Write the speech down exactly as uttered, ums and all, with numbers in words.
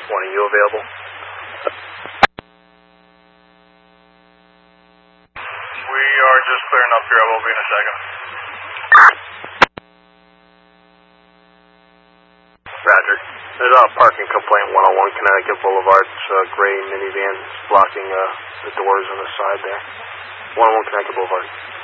twenty, you available? We are just clearing up here. I will be in a second. Roger. There's a parking complaint, one oh one Connecticut Boulevard. It's a gray minivan blocking uh, the doors on the side there. one oh one Connecticut Boulevard.